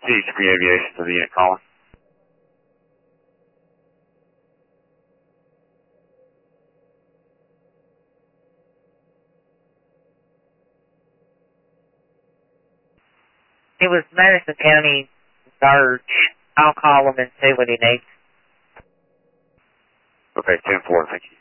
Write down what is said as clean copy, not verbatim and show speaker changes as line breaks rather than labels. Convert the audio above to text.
C3 Aviation to the unit calling.
It was Madison County Surge. I'll call him and see what he needs.
Okay, 10-4, thank you.